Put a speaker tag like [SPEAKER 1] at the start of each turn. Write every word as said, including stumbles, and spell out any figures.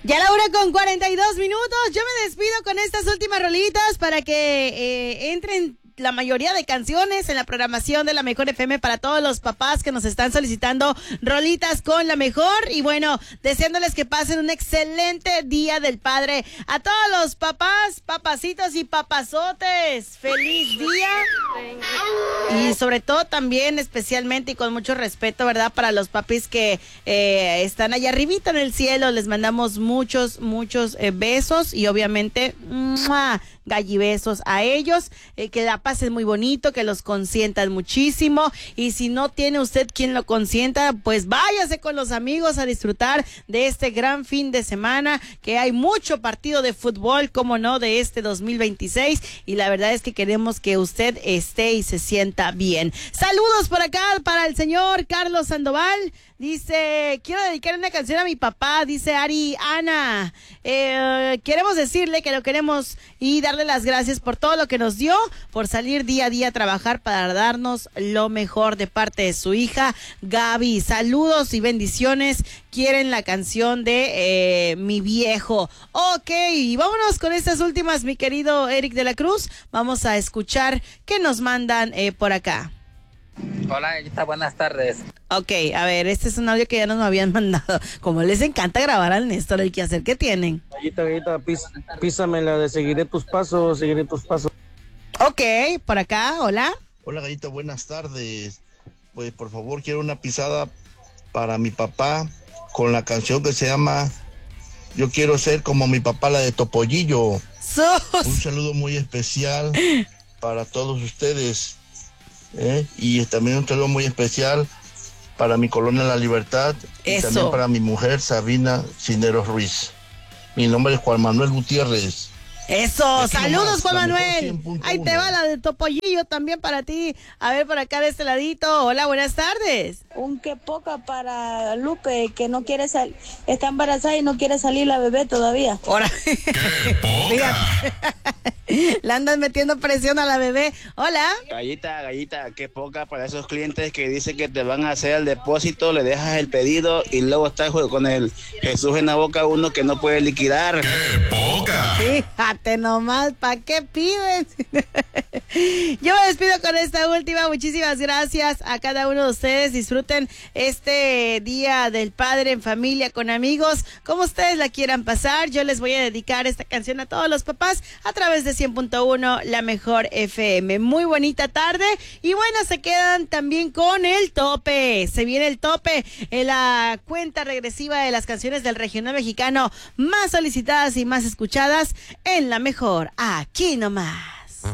[SPEAKER 1] Ya la hora con cuarenta y dos minutos. Yo me despido con estas últimas rolitas para que eh, entren la mayoría de canciones en la programación de La Mejor F M para todos los papás que nos están solicitando rolitas con La Mejor. Y bueno, deseándoles que pasen un excelente Día del Padre. A todos los papás, papacitos y papazotes, feliz día. Y sobre todo también especialmente y con mucho respeto, ¿verdad? Para los papis que eh, están allá arribita en el cielo. Les mandamos muchos, muchos eh, besos y obviamente ¡mua! Gallibesos a ellos, eh, que la pasen muy bonito, que los consientan muchísimo, y si no tiene usted quien lo consienta, pues váyase con los amigos a disfrutar de este gran fin de semana, que hay mucho partido de fútbol, como no, de este dos mil veintiséis, y la verdad es que queremos que usted esté y se sienta bien. Saludos por acá para el señor Carlos Sandoval. Dice, quiero dedicar una canción a mi papá, dice Ari Ana. Eh, queremos decirle que lo queremos y darle las gracias por todo lo que nos dio, por salir día a día a trabajar para darnos lo mejor de parte de su hija Gaby. Saludos y bendiciones. Quieren la canción de eh, Mi Viejo. Ok, y vámonos con estas últimas, mi querido Eric de la Cruz. Vamos a escuchar qué nos mandan eh, por acá.
[SPEAKER 2] Hola, Gallita, buenas tardes.
[SPEAKER 1] Ok, a ver, este es un audio que ya nos habían mandado. Como les encanta grabar al Néstor, el quehacer que tienen.
[SPEAKER 3] Gallita, Gallita, pís, písamela de seguiré tus pasos, seguiré tus pasos.
[SPEAKER 1] Ok, por acá, hola.
[SPEAKER 4] Hola, Gallita, buenas tardes. Pues por favor quiero una pisada para mi papá con la canción que se llama Yo quiero ser como mi papá, la de Topollillo.
[SPEAKER 1] ¡Sos!
[SPEAKER 4] Un saludo muy especial para todos ustedes. ¿Eh? Y también un saludo muy especial para mi colonia La Libertad.
[SPEAKER 1] Eso.
[SPEAKER 4] Y también para mi mujer Sabina Cineros Ruiz. Mi nombre es Juan Manuel Gutiérrez.
[SPEAKER 1] Eso, saludos
[SPEAKER 4] nomás,
[SPEAKER 1] Juan
[SPEAKER 4] la
[SPEAKER 1] Manuel. Ahí te va la de Topollillo también para ti. A ver, por acá de este ladito. Hola, buenas tardes.
[SPEAKER 5] Un qué poca para Lupe, que no quiere salir, está embarazada y no quiere salir la bebé todavía.
[SPEAKER 1] Ahora.
[SPEAKER 6] ¡Qué poca!
[SPEAKER 1] Le andan metiendo presión a la bebé. Hola.
[SPEAKER 2] Gallita, Gallita, qué poca para esos clientes que dicen que te van a hacer el depósito, le dejas el pedido y luego estás con el Jesús en la boca uno que no puede liquidar.
[SPEAKER 6] ¡Qué poca!
[SPEAKER 1] Fíjate nomás, ¿para qué pides? Yo me despido con esta última. Muchísimas gracias a cada uno de ustedes. Disfruten este Día del Padre en familia, con amigos, como ustedes la quieran pasar. Yo les voy a dedicar esta canción a todos los papás a través de cien punto uno La Mejor F M. Muy bonita tarde. Y bueno, se quedan también con el tope. Se viene el tope en la cuenta regresiva de las canciones del regional mexicano más solicitadas y más escuchadas en La Mejor. Aquí nomás.